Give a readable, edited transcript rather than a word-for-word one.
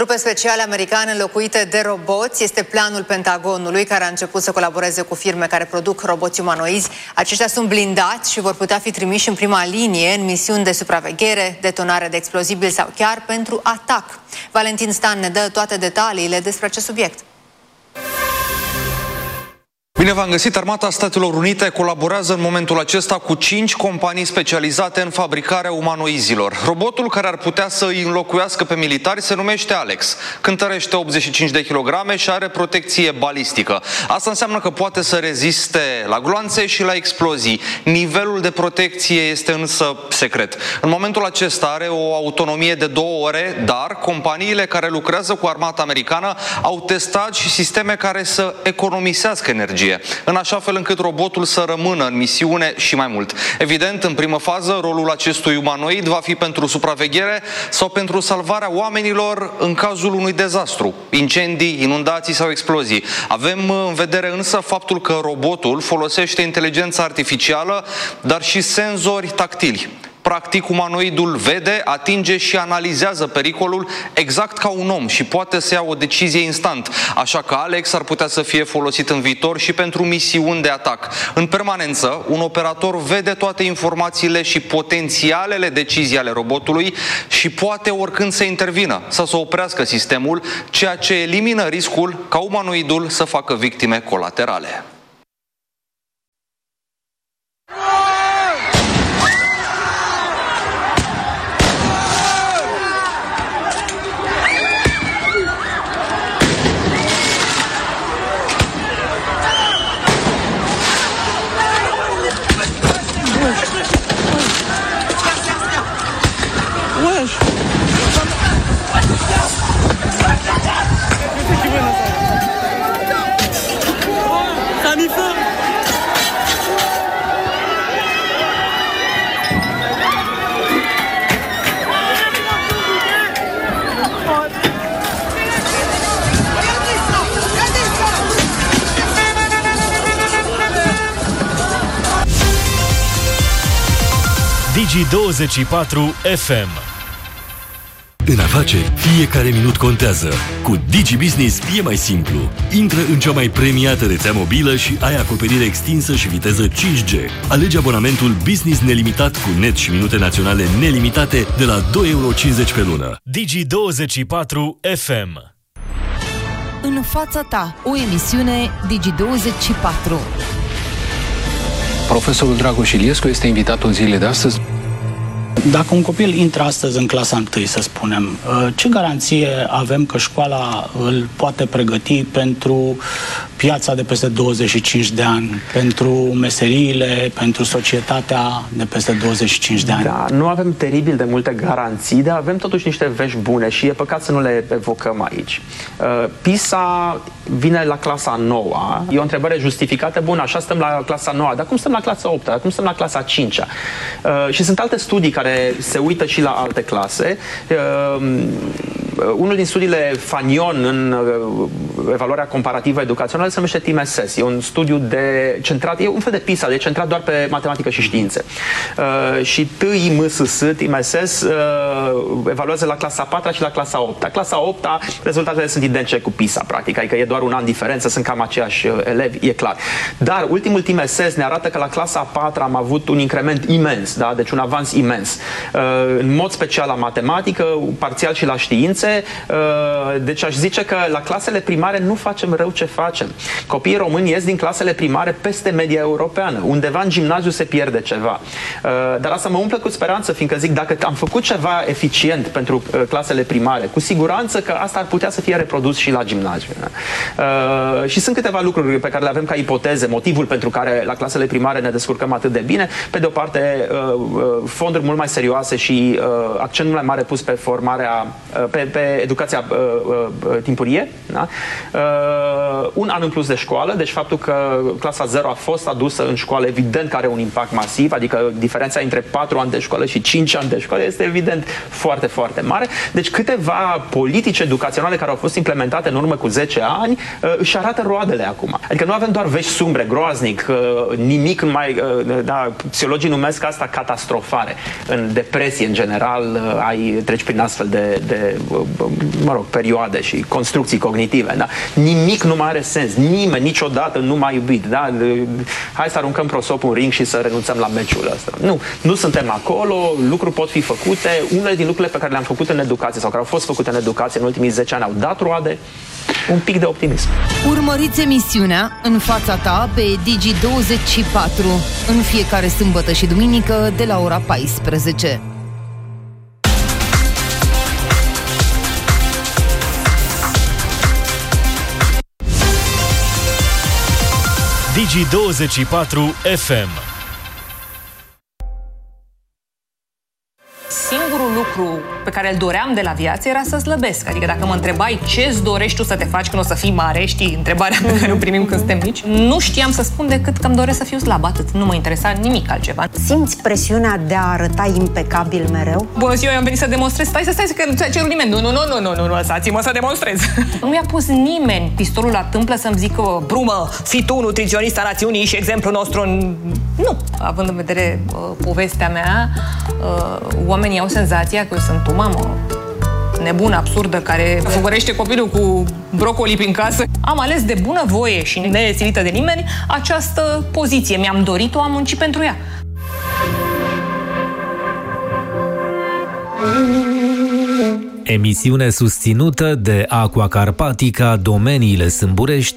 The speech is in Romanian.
Trupe speciale americane înlocuite de roboți este planul Pentagonului, care a început să colaboreze cu firme care produc roboți umanoizi. Aceștia sunt blindați și vor putea fi trimiși în prima linie în misiuni de supraveghere, detonare de explozibili sau chiar pentru atac. Valentin Stan ne dă toate detaliile despre acest subiect. Bine v-am găsit! Armata Statelor Unite colaborează în momentul acesta cu 5 companii specializate în fabricarea umanoizilor. Robotul care ar putea să îi înlocuiască pe militari se numește Alex. Cântărește 85 de kilograme și are protecție balistică. Asta înseamnă că poate să reziste la gloanțe și la explozii. Nivelul de protecție este însă secret. În momentul acesta are o autonomie de 2 ore, dar companiile care lucrează cu armata americană au testat și sisteme care să economisească energie, în așa fel încât robotul să rămână în misiune și mai mult. Evident, în primă fază, rolul acestui umanoid va fi pentru supraveghere sau pentru salvarea oamenilor în cazul unui dezastru, incendii, inundații sau explozii. Avem în vedere însă faptul că robotul folosește inteligența artificială, dar și senzori tactili. Practic, umanoidul vede, atinge și analizează pericolul exact ca un om și poate să ia o decizie instant. Așa că Alex ar putea să fie folosit în viitor și pentru misiuni de atac. În permanență, un operator vede toate informațiile și potențialele decizii ale robotului și poate oricând să intervină sau să oprească sistemul, ceea ce elimină riscul ca umanoidul să facă victime colaterale. Digi24 FM. În afaceri, fiecare minut contează. Cu Digi Business e mai simplu. Intră în cea mai premiată rețea mobilă și ai acoperire extinsă și viteză 5G. Alege abonamentul Business nelimitat cu net și minute naționale nelimitate de la 2,50 € pe lună. Digi24 FM. În fața ta, o emisiune Digi24. Profesorul Dragoș Iliescu este invitatul zilei de astăzi. Dacă un copil intră astăzi în clasa 1, să spunem, ce garanție avem că școala îl poate pregăti pentru piața de peste 25 de ani, pentru meseriile, pentru societatea de peste 25 de ani? Da, nu avem teribil de multe garanții, dar avem totuși niște vești bune și e păcat să nu le evocăm aici. PISA vine la clasa 9-a, e o întrebare justificată, bun, așa stăm la clasa 9-a, dar cum stăm la clasa 8-a, dar cum stăm la clasa 5-a? Și sunt alte studii care se uită și la alte clase. Unul din studiile Fanion în evaluarea comparativă educațională se numește TIMSS. E un studiu centrat, e un fel de PISA, de centrat doar pe matematică și științe. Și TIMSS evaluează la clasa 4-a și la clasa 8-a. Clasa 8-a, rezultatele sunt identice cu PISA, practic, adică e doar un an diferență, sunt cam aceiași elevi, e clar. Dar ultimul TIMSS ne arată că la clasa 4-a am avut un increment imens, da? Deci un avans imens. În mod special la matematică, parțial și la științe. Deci aș zice că la clasele primare nu facem rău ce facem. Copiii români ies din clasele primare peste media europeană. Undeva în gimnaziu se pierde ceva. Dar asta mă umple cu speranță, fiindcă zic, dacă am făcut ceva eficient pentru clasele primare, cu siguranță că asta ar putea să fie reprodus și la gimnaziu. Și sunt câteva lucruri pe care le avem ca ipoteze, motivul pentru care la clasele primare ne descurcăm atât de bine. Pe de o parte, fonduri mult mai serioase și accent mult mai mare pus pe formarea, pe educația timpurie. Da? Un an în plus de școală, deci faptul că clasa 0 a fost adusă în școală, evident că are un impact masiv, adică diferența între 4 ani de școală și 5 ani de școală este evident foarte, foarte mare. Deci câteva politici educaționale care au fost implementate în urmă cu 10 ani își arată roadele acum. Adică nu avem doar vești sumbre, groaznic, nimic mai... Da, psihologii numesc asta catastrofare. În depresie, în general, treci prin astfel de perioade și construcții cognitive. Da? Nimic nu mai are sens. Nimeni niciodată nu m-a iubit. Da? Hai să aruncăm prosopul în ring și să renunțăm la meciul ăsta. Nu suntem acolo, lucruri pot fi făcute. Unele din lucrurile pe care le-am făcut în educație sau care au fost făcute în educație în ultimii 10 ani au dat roade. Un pic de optimism. Urmăriți emisiunea În fața ta pe Digi24 în fiecare sâmbătă și duminică de la ora 14. Digi24 FM. Singurul lucru pe care îl doream de la viață era să slăbesc. Adică dacă mă întrebai ce-ți dorești tu să te faci când o să fii mare, știi, întrebarea pe care o primim când suntem mici, nu știam să spun decât că îmi doresc să fiu slab, atât. Nu mă interesa nimic altceva. Simți presiunea de a arăta impecabil mereu? Bună ziua, eu am venit să demonstrez. Stai, că nu ți-a cerut nimeni. Nu, lăsați-mă să demonstrez. Nu mi-a pus nimeni pistolul la tâmplă să-mi zică: Brumă, fii tu nutriționista națiunii și exemplul nostru în... Nu. Având în vedere povestea mea, oamenii au senzația că eu sunt o mamă nebună, absurdă, care fugărește copilul cu brocoli prin casă. Am ales de bună voie și nețilită de nimeni această poziție. Mi-am dorit-o, am muncit pentru ea. Emisiune susținută de Aqua Carpatica, Domeniile Sâmburești